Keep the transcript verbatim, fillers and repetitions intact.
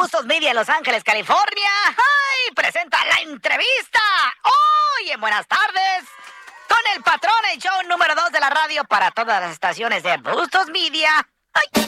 Bustos Media en Los Ángeles, California. ¡Ay! Presenta la entrevista. Hoy en Buenas Tardes con el patrón, el show número dos de la radio para todas las estaciones de Bustos Media. ¡Ay!